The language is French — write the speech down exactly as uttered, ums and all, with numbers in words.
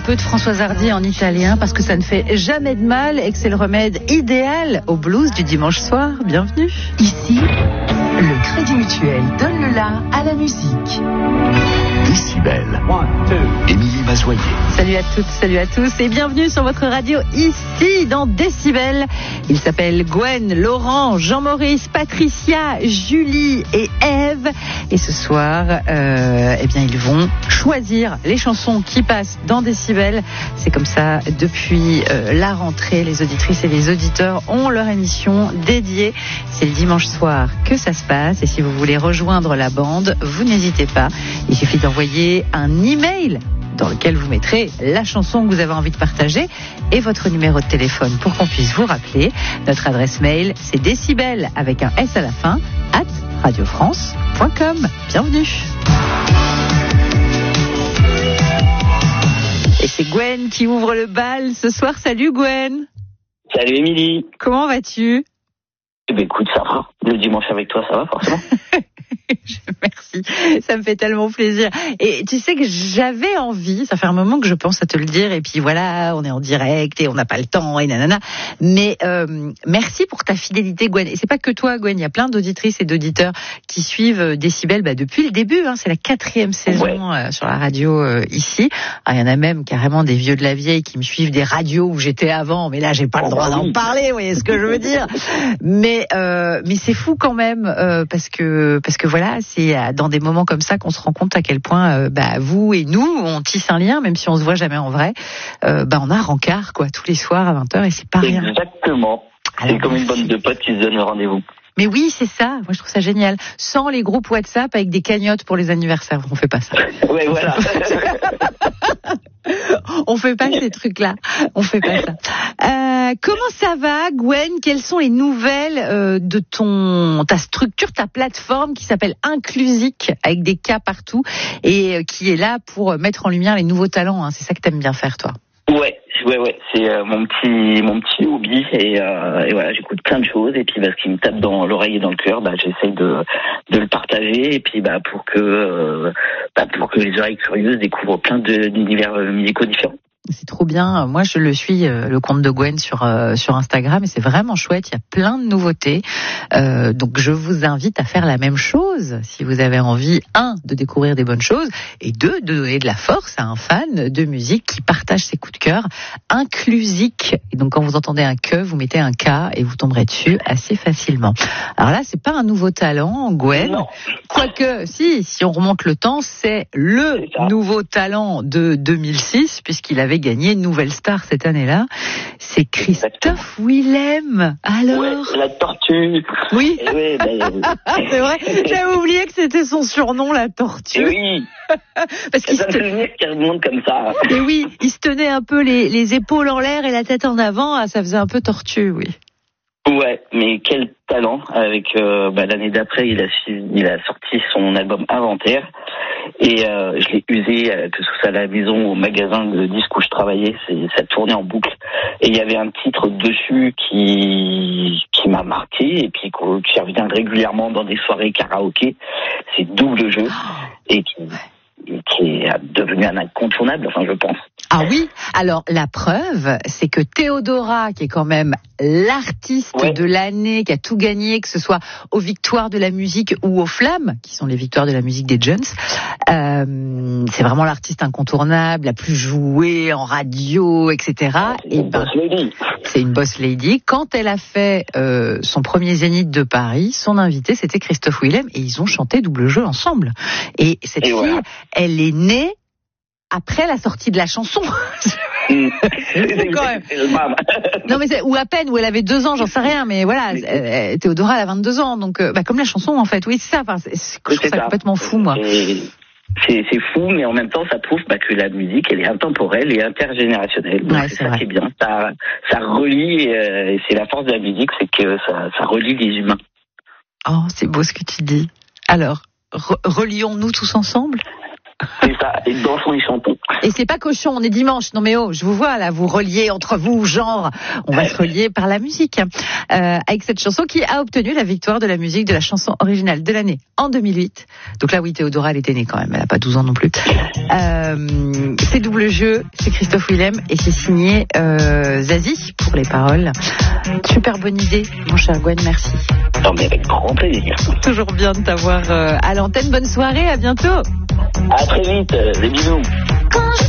peu de Françoise Hardy en italien parce que ça ne fait jamais de mal et que c'est le remède idéal au blues du dimanche soir. Bienvenue. Ici, le Crédit Mutuel donne le la à la musique. Décibel. Émilie Mazoyer. Salut à toutes, salut à tous et bienvenue sur votre radio ici dans Décibel. Il s'appelle Gwen, Laurent, Jean-Maurice, Patricia, Julie et Ève. Et ce soir, euh, eh bien, ils vont choisir les chansons qui passent dans Décibel. C'est comme ça depuis euh, la rentrée. Les auditrices et les auditeurs ont leur émission dédiée. C'est le dimanche soir que ça se passe. Et si vous voulez rejoindre la bande, vous n'hésitez pas. Il suffit d'envoyer un email dans lequel vous mettrez la chanson que vous avez envie de partager et votre numéro de téléphone pour qu'on puisse vous rappeler. Notre adresse mail, c'est décibel avec un S à la fin, at radiofrance point com. Bienvenue. Et c'est Gwen qui ouvre le bal ce soir. Salut Gwen. Salut Émilie. Comment vas-tu? Eh ben écoute, ça va. Le dimanche avec toi, ça va forcément. Merci, ça me fait tellement plaisir. Et tu sais que j'avais envie, ça fait un moment que je pense à te le dire, et puis voilà, on est en direct et on n'a pas le temps, et nanana. Mais euh, merci pour ta fidélité, Gwen. Et c'est pas que toi, Gwen, il y a plein d'auditrices et d'auditeurs qui suivent Décibel bah, depuis le début. Hein, c'est la quatrième saison ouais. euh, sur la radio euh, ici. Ah, il y en a même carrément des vieux de la vieille qui me suivent des radios où j'étais avant, mais là j'ai pas le droit d'en parler, vous voyez ce que je veux dire. Mais euh, mais c'est fou quand même euh, parce que parce que voilà, c'est dans des moments comme ça qu'on se rend compte à quel point euh, bah, vous et nous, on tisse un lien, même si on se voit jamais en vrai. Euh, bah, on a un rencard quoi, tous les soirs à vingt heures et c'est pas rien. Exactement. Alors, c'est comme une bande de potes qui se donnent le rendez-vous. Mais oui, c'est ça. Moi, je trouve ça génial. Sans les groupes WhatsApp avec des cagnottes pour les anniversaires. On fait pas ça. Ouais, voilà. On fait pas ces trucs-là. On fait pas ça. Euh, comment ça va, Gwen? Quelles sont les nouvelles euh, de ton ta structure, ta plateforme qui s'appelle Inclusique, avec des cas partout et euh, qui est là pour mettre en lumière les nouveaux talents. Hein. C'est ça que t'aimes bien faire, toi. Ouais. Ouais, ouais, c'est euh, mon petit, mon petit hobby et, euh, et voilà, j'écoute plein de choses et puis bah, ce qui me tape dans l'oreille et dans le cœur, bah, j'essaye de, de le partager et puis bah, pour que, euh, bah, pour que les oreilles curieuses découvrent plein de, d'univers musicaux différents. C'est trop bien. Moi, je le suis, euh, le compte de Gwen sur euh, sur Instagram, et c'est vraiment chouette. Il y a plein de nouveautés. Euh, donc, je vous invite à faire la même chose si vous avez envie, un, de découvrir des bonnes choses, et deux, de donner de la force à un fan de musique qui partage ses coups de cœur. Inclusique. Et donc, quand vous entendez un que, vous mettez un K et vous tomberez dessus assez facilement. Alors là, c'est pas un nouveau talent, Gwen. Non. Quoique, si, si on remonte le temps, c'est le c'est nouveau talent de deux mille six, puisqu'il avait gagné Nouvelle Star cette année-là. C'est Christophe Willem. Alors ouais, la tortue. Oui. Ouais, ben, c'est vrai. J'avais oublié que c'était son surnom, la tortue. Oui. Parce qu'il ça se... me souvenir qu'il remonte comme ça. Et oui, il se tenait un peu les, les épaules en l'air et la tête en avant. Ah, ça faisait un peu tortue, oui. Ouais, mais quel talent. Avec euh, bah, l'année d'après, il a il a sorti son album Inventaire et euh, je l'ai usé euh, que ce soit à la maison ou au magasin de disques où je travaillais, c'est ça tournait en boucle et il y avait un titre dessus qui qui m'a marqué et puis qui revient régulièrement dans des soirées karaoké. C'est Double Jeu et qui et qui est devenu un incontournable, enfin je pense. Ah oui, alors la preuve, c'est que Théodora, qui est quand même l'artiste ouais. de l'année, qui a tout gagné, que ce soit aux victoires de la musique ou aux flammes, qui sont les victoires de la musique des Jones, euh, c'est vraiment l'artiste incontournable, la plus jouée en radio, et cetera. C'est une, ben, c'est une boss lady. Quand elle a fait euh, son premier Zénith de Paris, son invité, c'était Christophe Willem, et ils ont chanté Double Jeu ensemble. Et cette et fille, voilà. elle est née après la sortie de la chanson. Mmh. c'est quand même. Non mais c'est, ou à peine, où elle avait deux ans, j'en sais rien, mais voilà, euh, Théodora elle a vingt-deux ans, donc euh, bah, comme la chanson en fait, oui c'est ça. Enfin, c'est, c'est, je trouve ça, ça complètement fou moi. Et c'est, c'est fou, mais en même temps ça prouve bah, que la musique elle est intemporelle et intergénérationnelle. Donc ouais, c'est, c'est ça vrai. qui est bien. Ça, ça relie, euh, et c'est la force de la musique, c'est que ça, ça relie les humains. Oh c'est beau ce que tu dis. Alors re- relions-nous tous ensemble. C'est ça, et dansons et chantons. Et c'est pas cochon, on est dimanche. Non mais oh, je vous vois là, vous reliez entre vous, genre. On va se relier par la musique. Euh, avec cette chanson qui a obtenu la victoire de la musique de la chanson originale de l'année en deux mille huit. Donc là, oui, Théodora, elle était née quand même, elle a pas douze ans non plus. Euh, c'est double jeu, c'est Christophe Willem et c'est signé euh, Zazie pour les paroles. Super bonne idée, mon cher Gwen, merci. Non mais avec grand plaisir. Toujours bien de t'avoir euh, à l'antenne. Bonne soirée, à bientôt. À très vite, euh, des bisous.